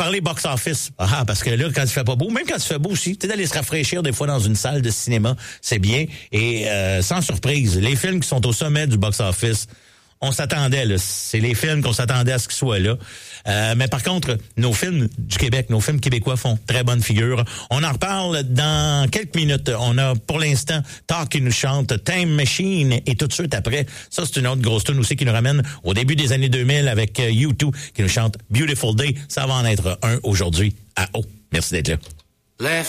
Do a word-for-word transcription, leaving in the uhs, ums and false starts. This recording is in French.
parler box-office. Ah, parce que là, quand il fait pas beau, même quand il fait beau aussi, tu sais, d'aller se rafraîchir des fois dans une salle de cinéma, c'est bien. Et euh, sans surprise, les films qui sont au sommet du box-office, on s'attendait, là. C'est les films qu'on s'attendait à ce qu'ils soient là. Euh, mais par contre, nos films du Québec, nos films québécois font très bonne figure. On en reparle dans quelques minutes. On a, pour l'instant, Talk qui nous chante Time Machine et tout de suite après, ça c'est une autre grosse tune aussi qui nous ramène au début des années deux mille avec U deux qui nous chante Beautiful Day. Ça va en être un aujourd'hui à eau. Merci d'être là.